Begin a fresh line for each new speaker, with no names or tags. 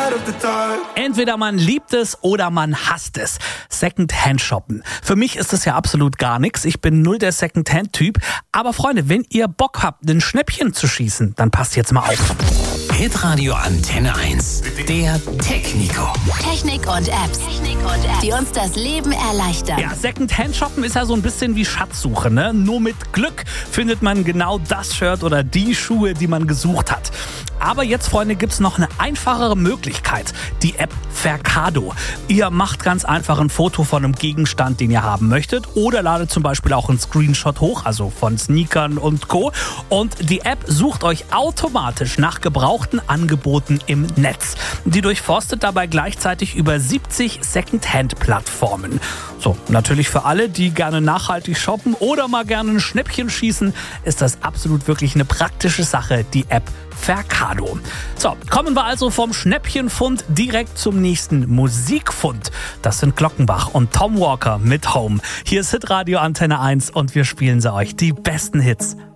Entweder man liebt es oder man hasst es. Secondhand shoppen. Für mich ist das ja absolut gar nichts. Ich bin null der Secondhand-Typ. Aber Freunde, wenn ihr Bock habt, ein Schnäppchen zu schießen, dann passt jetzt mal auf.
Hitradio Antenne 1. Der Technico.
Technik und Apps, die uns das Leben erleichtern.
Ja, Secondhand shoppen ist ja so ein bisschen wie Schatzsuche, ne? Nur mit Glück findet man genau das Shirt oder die Schuhe, die man gesucht hat. Aber jetzt, Freunde, gibt's noch eine einfachere Möglichkeit. Die App Verkado. Ihr macht ganz einfach ein Foto von einem Gegenstand, den ihr haben möchtet, oder ladet zum Beispiel auch einen Screenshot hoch, also von Sneakern und Co. Und die App sucht euch automatisch nach gebrauchten Angeboten im Netz. Die durchforstet dabei gleichzeitig über 70 Secondhand-Plattformen. So, natürlich für alle, die gerne nachhaltig shoppen oder mal gerne ein Schnäppchen schießen, ist das absolut wirklich eine praktische Sache, die App Verkado. So, kommen wir also vom Schnäppchenfund direkt zum nächsten Musikfund. Das sind Glockenbach und Tom Walker mit Home. Hier ist Hitradio Antenne 1 und wir spielen sie euch, die besten Hits